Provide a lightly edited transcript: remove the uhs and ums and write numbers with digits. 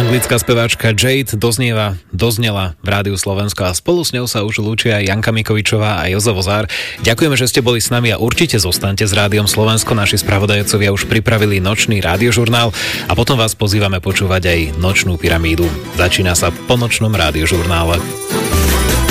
Anglická speváčka Jade doznela v Rádiu Slovensko a spolu s ňou sa už lúčia Janka Mikovičová a Jozef Ozár. Ďakujeme, že ste boli s nami a určite zostaňte s Rádiom Slovensko. Naši spravodajcovia už pripravili nočný rádiožurnál a potom vás pozývame počúvať aj Nočnú pyramídu. Začína sa po nočnom rádiožurnále.